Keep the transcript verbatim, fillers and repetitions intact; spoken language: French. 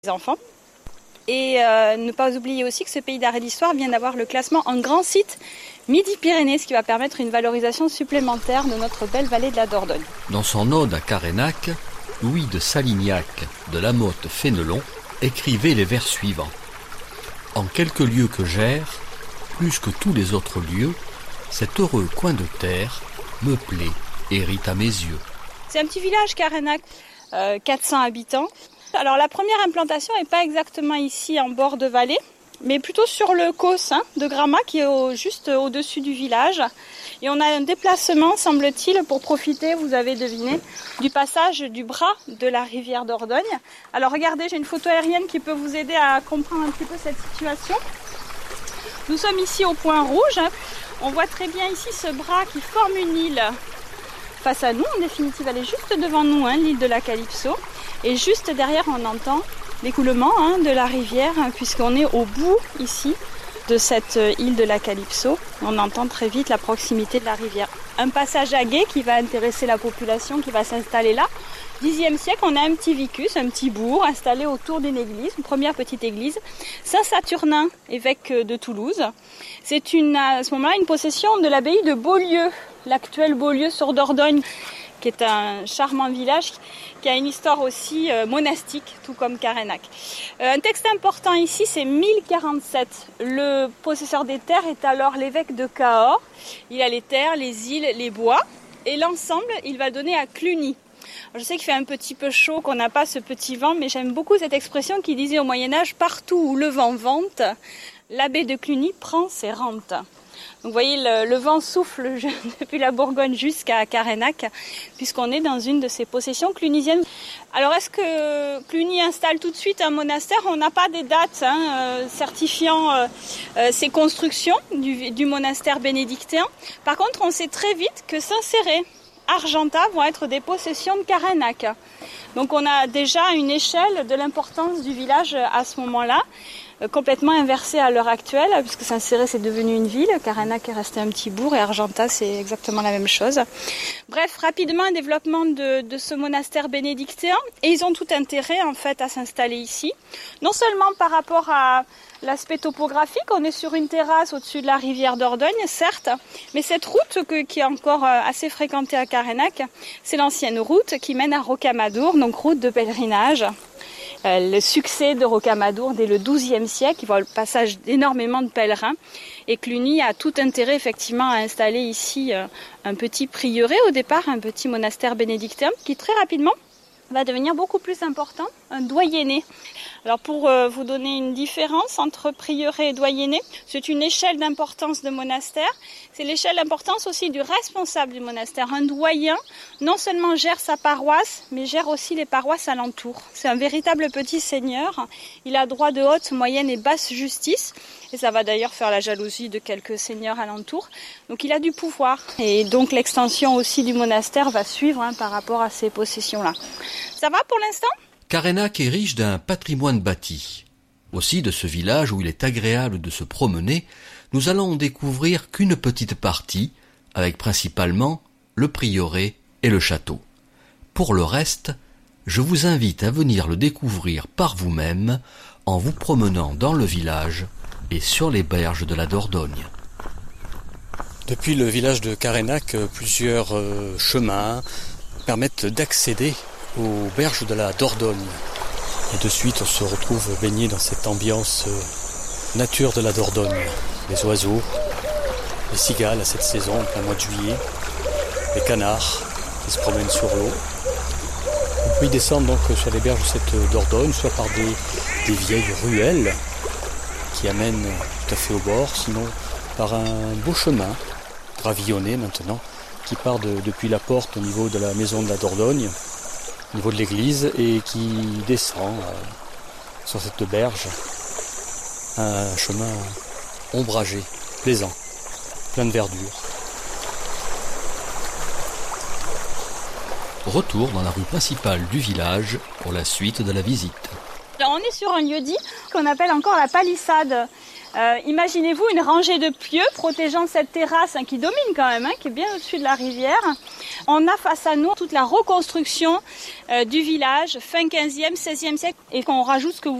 les enfants. Et euh, ne pas oublier aussi que ce pays d'art et d'histoire vient d'avoir le classement en grand site Midi-Pyrénées, ce qui va permettre une valorisation supplémentaire de notre belle vallée de la Dordogne. Dans son ode à Carénac, Louis de Salignac de La Motte-Fénelon écrivait les vers suivants. En quelques lieux que j'erre, plus que tous les autres lieux, cet heureux coin de terre me plaît et rit à mes yeux. C'est un petit village Carénac, euh, quatre cents habitants. Alors la première implantation n'est pas exactement ici en bord de vallée, mais plutôt sur le causse hein, de Gramat qui est au, juste au-dessus du village. Et on a un déplacement, semble-t-il, pour profiter, vous avez deviné, du passage du bras de la rivière Dordogne. Alors regardez, j'ai une photo aérienne qui peut vous aider à comprendre un petit peu cette situation. Nous sommes ici au point rouge. On voit très bien ici ce bras qui forme une île face à nous. En définitive, elle est juste devant nous, hein, l'île de la Calypso. Et juste derrière, on entend l'écoulement hein, de la rivière, hein, puisqu'on est au bout ici de cette île de la Calypso. On entend très vite la proximité de la rivière. Un passage à gué qui va intéresser la population qui va s'installer là. Dixième siècle, on a un petit vicus, un petit bourg installé autour d'une église, une première petite église. Saint-Saturnin, évêque de Toulouse. C'est une, à ce moment-là une possession de l'abbaye de Beaulieu, l'actuel Beaulieu sur Dordogne, qui est un charmant village qui a une histoire aussi euh, monastique, tout comme Carénac. Euh, un texte important ici, c'est mille quarante-sept. Le possesseur des terres est alors l'évêque de Cahors. Il a les terres, les îles, les bois, et l'ensemble, il va donner à Cluny. Je sais qu'il fait un petit peu chaud, qu'on n'a pas ce petit vent, mais j'aime beaucoup cette expression qui disait au Moyen-Âge, partout où le vent vente, l'abbé de Cluny prend ses rentes. Donc vous voyez, le, le vent souffle depuis la Bourgogne jusqu'à Carénac, puisqu'on est dans une de ces possessions clunisiennes. Alors est-ce que Cluny installe tout de suite un monastère ? On n'a pas des dates hein, euh, certifiant euh, euh, ces constructions du, du monastère bénédictin. Par contre, on sait très vite que Saint-Céré, Argentat vont être des possessions de Carénac. Donc on a déjà une échelle de l'importance du village à ce moment-là, complètement inversée à l'heure actuelle, puisque Saint-Céré c'est devenu une ville, Carénac est resté un petit bourg et Argentat c'est exactement la même chose. Bref, rapidement un développement de, de ce monastère bénédictin, et ils ont tout intérêt en fait à s'installer ici, non seulement par rapport à l'aspect topographique, on est sur une terrasse au-dessus de la rivière Dordogne, certes, mais cette route que, qui est encore assez fréquentée à Carénac, c'est l'ancienne route qui mène à Rocamadour, donc route de pèlerinage. Euh, le succès de Rocamadour dès le douzième siècle, il voit le passage d'énormément de pèlerins, et Cluny a tout intérêt effectivement à installer ici euh, un petit prieuré au départ, un petit monastère bénédictin, qui très rapidement va devenir beaucoup plus important, un doyenné. Alors pour euh, vous donner une différence entre prieuré et doyenné, c'est une échelle d'importance de monastère, c'est l'échelle d'importance aussi du responsable du monastère. Un doyen, non seulement gère sa paroisse, mais gère aussi les paroisses alentours. C'est un véritable petit seigneur, il a droit de haute, moyenne et basse justice, et ça va d'ailleurs faire la jalousie de quelques seigneurs alentours. Donc il a du pouvoir, et donc l'extension aussi du monastère va suivre hein, par rapport à ces possessions-là. Ça va pour l'instant ? Carénac est riche d'un patrimoine bâti. Aussi, de ce village où il est agréable de se promener, nous allons découvrir qu'une petite partie, avec principalement le prieuré et le château. Pour le reste, je vous invite à venir le découvrir par vous-même en vous promenant dans le village et sur les berges de la Dordogne. Depuis le village de Carénac, plusieurs euh, chemins permettent d'accéder aux berges de la Dordogne. Et de suite, on se retrouve baigné dans cette ambiance euh, nature de la Dordogne. Les oiseaux, les cigales à cette saison, en plein mois de juillet, les canards qui se promènent sur l'eau. On peut y descendre donc sur les berges de cette Dordogne, soit par des, des vieilles ruelles qui amènent tout à fait au bord, sinon par un beau chemin, gravillonné maintenant, qui part de, depuis la porte au niveau de la maison de la Dordogne, au niveau de l'église, et qui descend euh, sur cette berge, un chemin ombragé, plaisant, plein de verdure. Retour dans la rue principale du village pour la suite de la visite. Alors on est sur un lieu-dit qu'on appelle encore la palissade. Euh, imaginez-vous une rangée de pieux protégeant cette terrasse hein, qui domine quand même, hein, qui est bien au-dessus de la rivière. On a face à nous toute la reconstruction euh, du village fin quinzième, seizième siècle et qu'on rajoute ce que vous